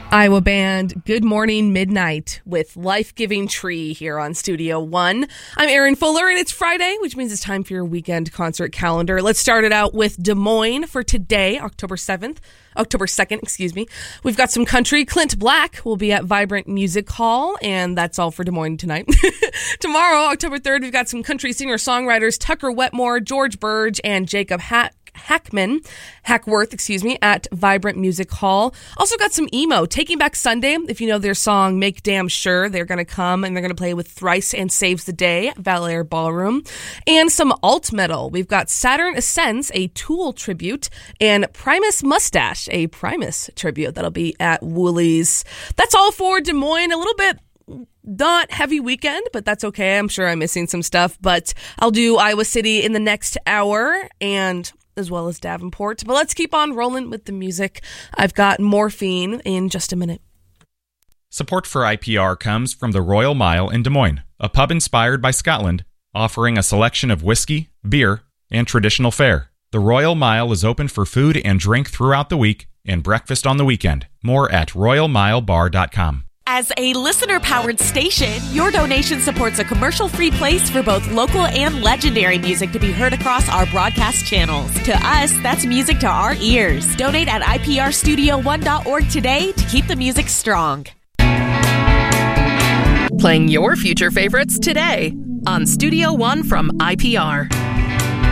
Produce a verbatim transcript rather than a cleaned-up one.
Iowa Band, Good Morning Midnight with Life-Giving Tree here on Studio One. I'm Erin Fuller, and it's Friday, which means it's time for your weekend concert calendar. Let's start it out with Des Moines for today, October seventh. October second, excuse me. We've got some country. Clint Black will be at Vibrant Music Hall, and that's all for Des Moines tonight. Tomorrow, October third, we've got some country singer-songwriters Tucker Wetmore, George Burge, and Jacob Hack. Hackman, Hackworth, excuse me, at Vibrant Music Hall. Also got some emo. Taking Back Sunday, if you know their song Make Damn Sure, they're going to come and they're going to play with Thrice and Saves the Day, Valair Ballroom. And some alt metal. We've got Saturn Ascends, a Tool tribute, and Primus Mustache, a Primus tribute. That'll be at Woolies. That's all for Des Moines. A little bit not heavy weekend, but that's okay. I'm sure I'm missing some stuff, but I'll do Iowa City in the next hour, and as well as Davenport. But let's keep on rolling with the music. I've got Morphine in just a minute. Support for I P R comes from the Royal Mile in Des Moines, a pub inspired by Scotland, offering a selection of whiskey, beer, and traditional fare. The Royal Mile is open for food and drink throughout the week and breakfast on the weekend. More at royal mile bar dot com. As a listener-powered station, your donation supports a commercial-free place for both local and legendary music to be heard across our broadcast channels. To us, that's music to our ears. Donate at I P R studio one dot org today to keep the music strong. Playing your future favorites today on Studio One from I P R.